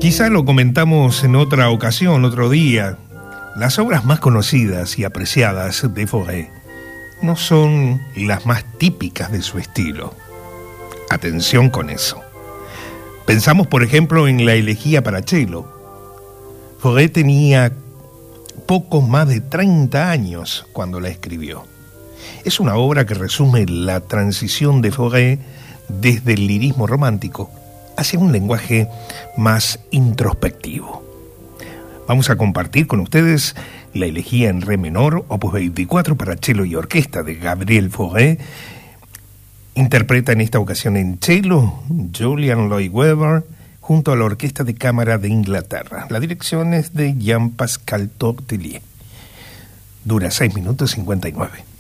Quizá lo comentamos en otra ocasión, otro día. Las obras más conocidas y apreciadas de Fauré no son las más típicas de su estilo. Atención con eso. Pensamos, por ejemplo, en la elegía para cello. Fauré tenía poco más de 30 años cuando la escribió. Es una obra que resume la transición de Fauré desde el lirismo romántico hacia un lenguaje más introspectivo. Vamos a compartir con ustedes la elegía en re menor, opus 24 para cello y orquesta de Gabriel Fauré. Interpreta en esta ocasión en cello Julian Lloyd Webber junto a la Orquesta de Cámara de Inglaterra. La dirección es de Jean-Pascal Tortelier. Dura 6 minutos 59.